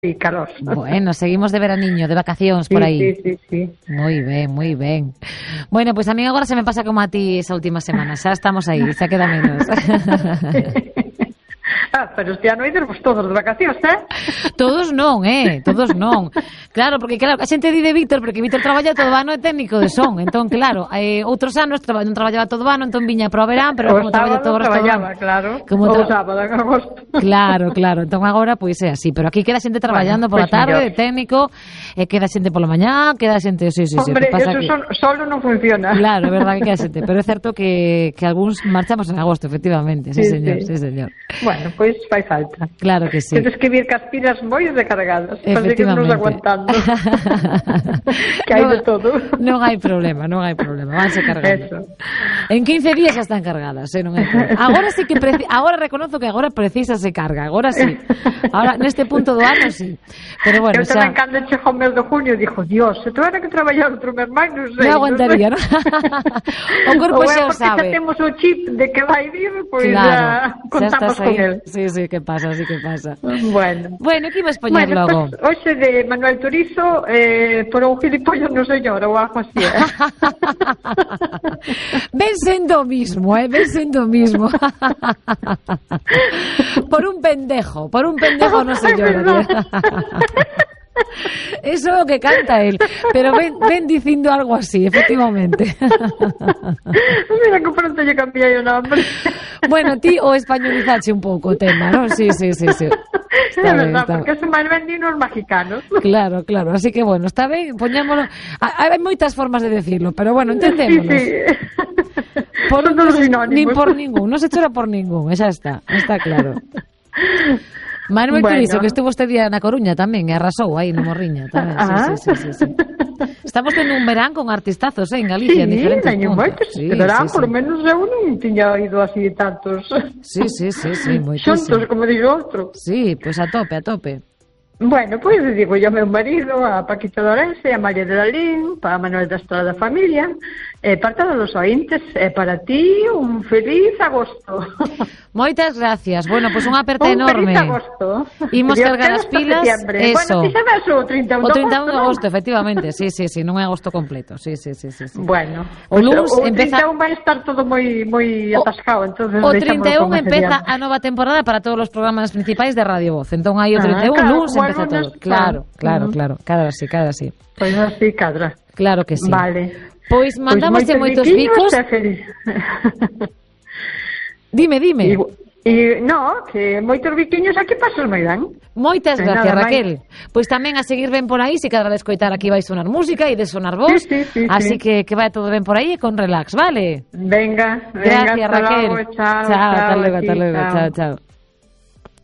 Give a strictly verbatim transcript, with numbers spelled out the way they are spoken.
e calor. Bueno, seguimos de veraniño, de vacacións por aí. Sí, sí, sí. Moi ben, moi ben. Bueno, pois pues a mí agora se me pasa como a ti esa última semana, xa estamos aí, xa queda menos. Ah, pero este ano ides vos todos de vacacións, eh? Todos non, eh, todos non. Claro, porque claro, a xente di de Víctor, porque Víctor traballa todo o ano de técnico de son. Entón, claro, eh, outros anos traba, non traballaba todo o ano, entón viña para o verán, pero o como traballa todo o resto do ano. Claro, como o tra... sábado, en agosto. Claro, claro, entón agora pois é así, pero aquí queda xente traballando bueno, pola pues tarde, de técnico, e eh, queda xente pola mañá, queda xente, sí, sí, sí. Hombre, pasa eso que... son, solo non funciona. Claro, é verdade que queda xente, pero é certo que, que algúns marchamos en agosto, efectivamente, sí, sí señor, sí. sí señor. Bueno, pois pues, fai falta. Claro que sí. Tens que vir cas pilas moi recargadas, para seguirnos aguantando. Que hai no, de todo. Non hai problema, non hai problema, vanse cargando. Eso. En quince días xa están cargadas, eh, non hai problema. Agora sí que preci... agora reconozo que agora precisa se carga, agora sí. Ahora neste punto do ano sí. Pero bueno, eu xa. tamén cando chegou o mes de junio dixo, Dios, se tuera que traballar outro mes máis, non sei. Non aguantaría, non? O corpo xa o sabe. Porque xa temos o chip de que vai vir, pois claro, ya contamos con el. Sí, sí, que pasa, sí que pasa. Bueno. Bueno, que imos poñer bueno, logo? Pues, hoxe de Manuel Turizo eh, por un gilipollas no señor ou algo así, eh? Ven sendo o mismo, eh? Ven sendo o mismo. Por un pendejo, por un pendejo no señor. Eso é o que canta él, pero ven, ven dicindo algo así, efectivamente. Mira que pronto lle cambiei o nombre. Bueno, ti o españolizache un pouco o tema, non? Sí, sí, sí, sí. Está é verdad, está... porque son máis bendinos mexicanos. Claro, claro, así que bueno, está ben, poñémolo. Hai moitas formas de decirlo, pero bueno, entendémonos. Sí, sí. Por son todos sinónimos. Nin por ningún, non se chora por ningún, xa está, está claro. Manuel bueno. Turizo, que estuvo este día na Coruña tamén, e arrasou aí no Morriña tamén. Ah. Sí, sí, sí, sí, sí. Estamos tendo un verán con artistazos, eh, en Galicia, sí, en diferentes puntos. Moitos, sí, verán, sí, por lo sí. menos eu non tiña ido así tantos. Sí, sí, sí, sí, moitísimo. Xuntos, como digo outro. Sí, pois pues a tope, a tope. Bueno, pois pues, digo yo ao meu marido, a Paquita Dorense, a María de Lalín, para Manuel da Estrada Familia, e para todos os ointes, e para ti un feliz agosto. Moitas gracias. Bueno, pois pues unha aperta un enorme. Un feliz agosto. Imos cargar as pilas. Eso. Bueno, ti sabes o trinta e un de agosto. O trinta e un de agosto, ¿no? efectivamente. Sí, sí, sí, non é agosto completo. Sí, sí, sí, sí, sí. Bueno, o luns o empeza... trinta e un vai estar todo moi moi atascado, entonces o trinta e un empeza a nova temporada para todos os programas principais de Radio Voz. Entón aí o trinta e un, ah, claro, luns empeza todo. Claro, claro, uh-huh. claro. Cada así, cada así. Pois pues así cadra. Claro que sí. Vale. Pois mandámoslle pues moitos bicos. Dime, dime. E, e no, que moitos biquiños aquí pasos moi ben. Moitas pues gracias, nada, Raquel. Pois pues tamén a seguir ben por aí, se cada vez escoitar aquí vai sonar música e de sonar vos. Sí, sí, sí, así sí. que que vai todo ben por aí e con relax, vale? Venga, venga, gracias, hasta Raquel. luego, chao, chao, hasta chao, luego, hasta luego, chao, chao, chao.